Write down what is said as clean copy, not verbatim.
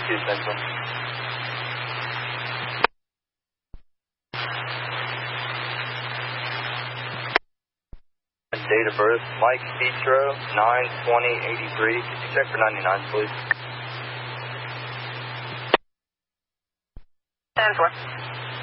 2 Central. Date of birth, Mike Petro, 9/20/83. Could you check for 99, please? 10-4.